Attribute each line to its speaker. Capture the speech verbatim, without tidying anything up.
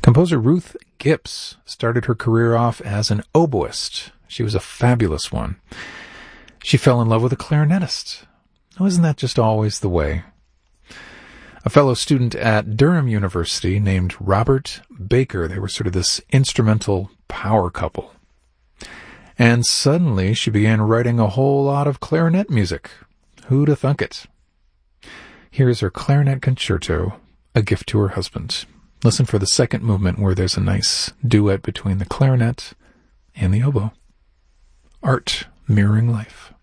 Speaker 1: Composer Ruth Gibbs started her career off as an oboist. She was a fabulous one. She fell in love with a clarinetist. Oh, isn't that just always the way? A fellow student at Durham University named Robert Baker, they were sort of this instrumental power couple. And suddenly she began writing a whole lot of clarinet music. Who'd have thunk it? Here's her clarinet concerto, A Gift to Her Husband. Listen for the second movement where there's a nice duet between the clarinet and the oboe. Art mirroring life.